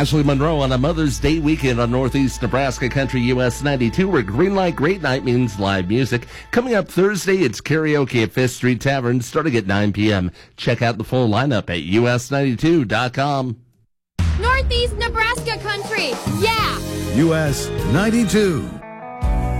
Ashley Monroe on a Mother's Day weekend on Northeast Nebraska Country US 92, where Green Light Great Night means live music. Coming up Thursday, it's karaoke at Fifth Street Tavern starting at 9 p.m. Check out the full lineup at us92.com. Northeast Nebraska Country, yeah! US 92.